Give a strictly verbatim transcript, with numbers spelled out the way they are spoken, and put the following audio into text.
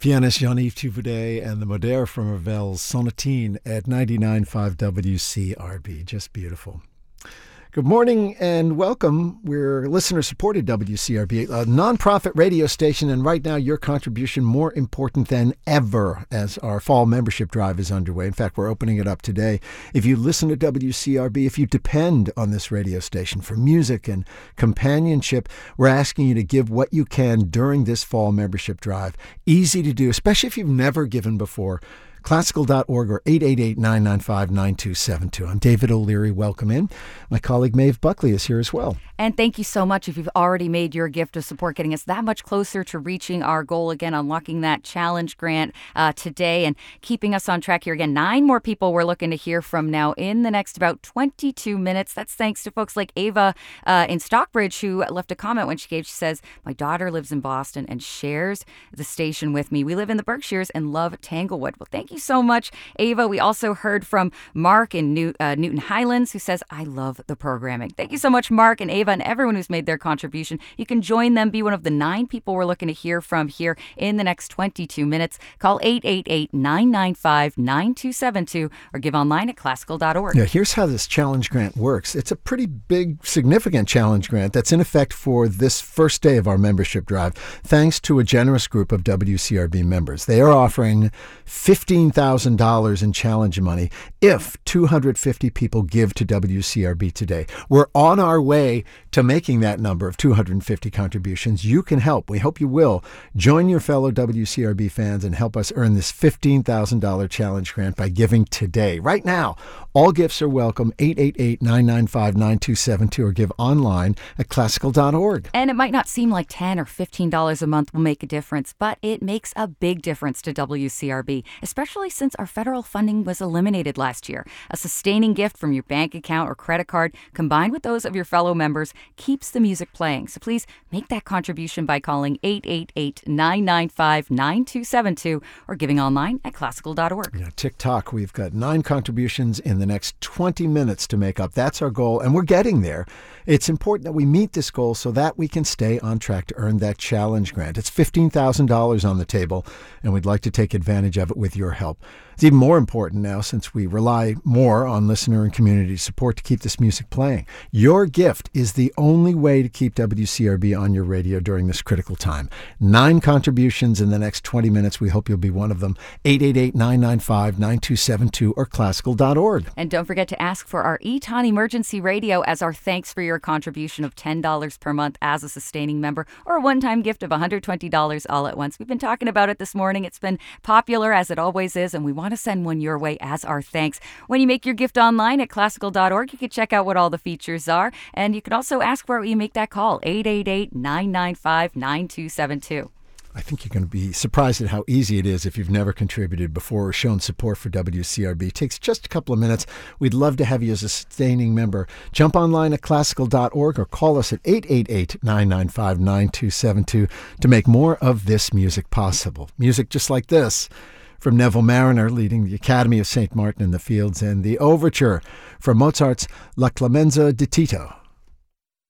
Pianist Jean-Yves Thibaudet and the Modere from Ravel's Sonatine at ninety-nine point five W C R B. Just beautiful. Good morning and welcome. We're listener-supported W C R B, a nonprofit radio station, and right now your contribution more important than ever as our fall membership drive is underway. In fact, we're opening it up today. If you listen to W C R B, if you depend on this radio station for music and companionship, we're asking you to give what you can during this fall membership drive. Easy to do, especially if you've never given before. Classical dot org or eight eight eight, nine nine five, nine two seven two. I'm David O'Leary. Welcome in. My colleague Maeve Buckley is here as well. And thank you so much if you've already made your gift of support, getting us that much closer to reaching our goal again, unlocking that challenge grant uh, today and keeping us on track here. Again, nine more people we're looking to hear from now in the next about twenty-two minutes. That's thanks to folks like Ava uh, in Stockbridge, who left a comment when she gave. She says, my daughter lives in Boston and shares the station with me. We live in the Berkshires and love Tanglewood. Well, thank you so much, Ava. We also heard from Mark in New, uh, Newton Highlands, who says, I love the programming. Thank you so much, Mark and Ava, and everyone who's made their contribution. You can join them, be one of the nine people we're looking to hear from here in the next twenty-two minutes. Call eight eight eight, nine nine five, nine two seven two or give online at classical dot org. Yeah, here's how this challenge grant works. It's a pretty big, significant challenge grant that's in effect for this first day of our membership drive, thanks to a generous group of W C R B members. They are offering fifteen thousand dollars in challenge money if two hundred fifty people give to W C R B today. We're on our way to making that number of two hundred fifty contributions. You can help. We hope you will. Join your fellow W C R B fans and help us earn this fifteen thousand dollars challenge grant by giving today. Right now, all gifts are welcome. eight eight eight, nine nine five, nine two seven two or give online at classical dot org. And it might not seem like ten dollars or fifteen dollars a month will make a difference, but it makes a big difference to W C R B, especially since our federal funding was eliminated last year. A sustaining gift from your bank account or credit card, combined with those of your fellow members, keeps the music playing. So please make that contribution by calling eight eight eight, nine nine five, nine two seven two or giving online at classical dot org. Yeah, tick-tock. We've got nine contributions in the next twenty minutes to make up. That's our goal, and we're getting there. It's important that we meet this goal so that we can stay on track to earn that challenge grant. It's fifteen thousand dollars on the table, and we'd like to take advantage of it with your help. It's even more important now since we rely more on listener and community support to keep this music playing. Your gift is the only way to keep W C R B on your radio during this critical time. Nine contributions in the next twenty minutes. We hope you'll be one of them. eight eight eight, nine nine five, nine two seven two or classical dot org. And don't forget to ask for our Eton Emergency Radio as our thanks for your contribution of ten dollars per month as a sustaining member, or a one-time gift of one hundred twenty dollars all at once. We've been talking about it this morning. It's been popular, as it always is, and we want to send one your way as our thanks. When you make your gift online at classical dot org, you can check out what all the features are, and you can also ask where you make that call, eight eight eight, nine nine five, nine two seven two. I think you're going to be surprised at how easy it is if you've never contributed before or shown support for W C R B. It takes just a couple of minutes. We'd love to have you as a sustaining member. Jump online at classical dot org or call us at eight eight eight, nine nine five, nine two seven two to make more of this music possible. Music just like this from Neville Mariner, leading the Academy of Saint Martin in the Fields, and the overture from Mozart's La Clemenza di Tito.